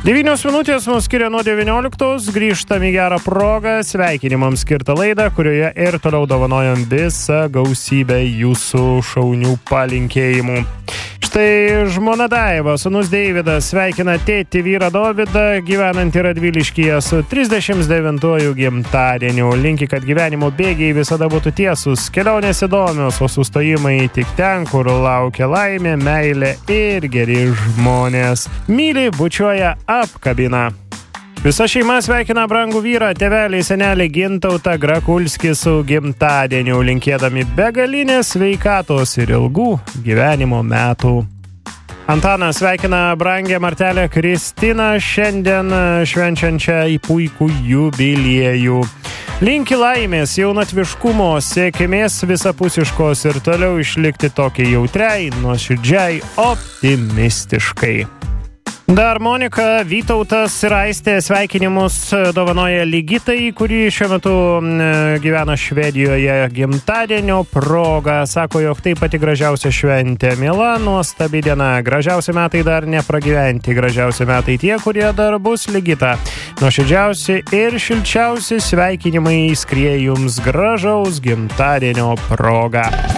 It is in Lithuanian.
9 minutės mums skiria nuo 19, grįžtam į gerą progą, sveikinimams skirtą laidą, kurioje ir toliau dovanojam visą gausybę jūsų šaunių palinkėjimų. Štai žmona Daiva, sūnus Deividas sveikina tėtį vyrą Dovydą, gyvenantį Radviliškyje su 39-ųjų gimtadieniu. Linki, kad gyvenimo bėgiai visada būtų tiesus, kelionės įdomios, o sustojimai tik ten, kur laukia laimė, meilė ir geri žmonės. Myli, bučiuoja, apkabina. Visa šeima sveikina brangų vyrą, tėvelį, senelį Gintautą Grakulskį su gimtadieniu, linkėdami begalinės sveikatos ir ilgų gyvenimo metų. Antanas sveikina brangę martelę Kristiną, šiandien švenčiančią į puikų jubiliejų. Linki laimės, jaunatviškumo, sėkmės visapusiškos ir toliau išlikti tokiai jautriai, nuoširdžiai, optimistiškai. Dar Monika, Vytautas ir Aistė sveikinimus dovanoja Ligitai, kuri šiuo metu gyvena Švedijoje gimtadienio proga. Sako, jog tai pati gražiausia šventė. Miela, nuostabi diena. Gražiausi metai dar nepragyventi. Gražiausi metai tie, kurie dar bus. Ligita. Nuoširdžiausi ir šilčiausi sveikinimai skrieja jums gražaus gimtadienio proga.